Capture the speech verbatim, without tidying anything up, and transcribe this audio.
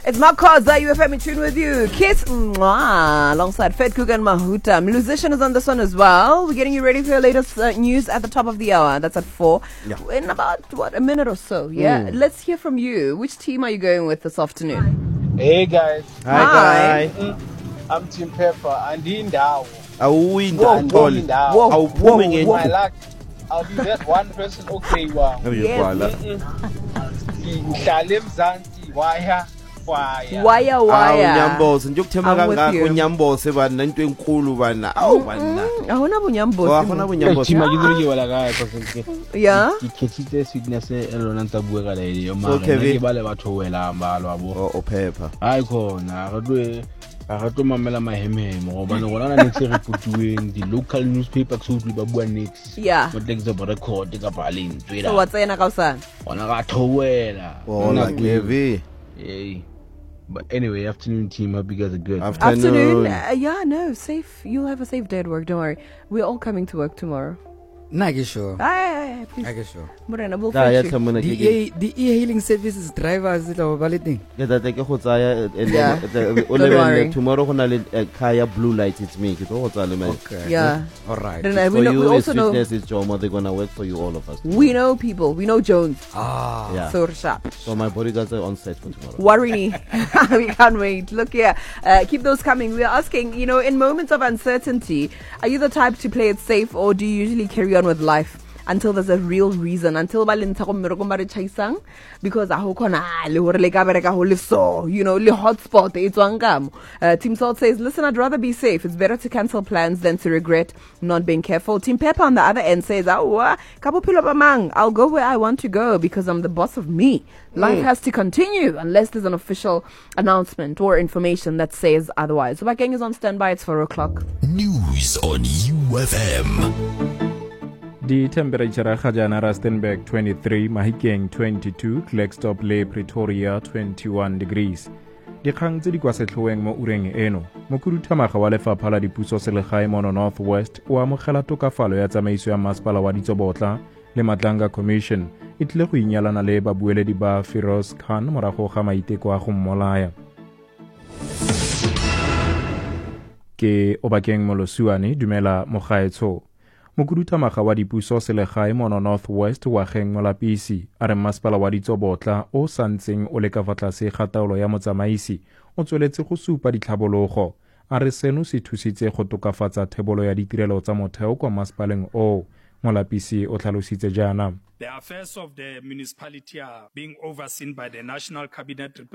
It's Makaza, U F M in tune with you. Kiss mwah, alongside Fed Cook and Mahuta. Musician is on this one as well. We're getting you ready for your latest uh, news at the top of the hour. That's at four. Yeah. In about, what, a minute or so. Yeah. Mm. Let's hear from you. Which team are you going with this afternoon? Hey, guys. Hi, Hi. Mm, I'm Team Pepper. And in Dao. Whoa, whoa, whoa, whoa. My luck. I'll be that one person. Okay, wow. Yes. Wire, wire, wire, wire. Unyambozi njokuthema kangaka unyambozi bana into enkulu bana awu bana awona bunyambozi awona bunyambozi tima giduri wala ka because yeah ikhetite sweetness elona ntabuwe kala ile mara ke bale batho wela mbalo abo o pepper hayi khona akatwe akato mamela mahememo ngoba ngona na next reportuweng the local newspaper kusudi babua next yeah but like the record ka baleng twela so watsena ka usana ona ka thowela ona heavy hey. But anyway, afternoon team, hope you guys are good. Afternoon, afternoon uh, yeah, no, safe. You'll have a safe day at work. Don't worry. We're all coming to work tomorrow. Nah, get sure. Aye, aye, I get sure. Morena, we'll fetch you. The, the e-hailing services drivers is our balloting. Yeah, that take a hotsaya and tomorrow when I kaya blue light it's me. Okay. Yeah. All right. Then, we, we, know, you, we also know is Joma, they're gonna work for you, all of us. We know people. We know Jones. Ah. Yeah. So sharp. So my bodyguards are on set for tomorrow. Worry. We can't wait. Look here. Uh, keep those coming. We're asking, you know, in moments of uncertainty, are you the type to play it safe or do you usually carry on with life until there's a real reason, until because I hope you know, le hotspot it's one uh, Team Salt says, listen, I'd rather be safe. It's better to cancel plans than to regret not being careful. Team Pepper on the other end says, I'll go where I want to go because I'm the boss of me. Life mm. has to continue unless there's an official announcement or information that says otherwise. So my gang is on standby. It's four o'clock. News on U F M. The temperature ga jana Rustenburg twenty-three, Mahikeng twenty-two, Klerksdorp le Pretoria twenty-one degrees. Dikgang tse di kwa setlhoeng mo ureng eno. Mokhuduthamaga wa lefapha la dipuso selegae mono North West o amogela tokafalo ya tsamaiso ya masepala wa Ditsobotla le Matlanga Commission e tlile go inyalana le babueledi ba Feroz Khan morago ga maiteko a go mmolaya. Ke Obakeng Molosuane dumela mogaetsho. Mokhuduthamaga wa dipuso selegae mono North West wa Geng Molapisi a re masepala wa Ditsobotla o santseng o le ka fa tlase ga taolo ya motsamaisi o tsweletse go supa ditlhabologo a re seno se thusitse go tokafatsa thebolo ya ditirelo tsa motheo kwa masepaleng o. Molapisi o tlhalositse jaana. The affairs of the municipality are being overseen by the National Cabinet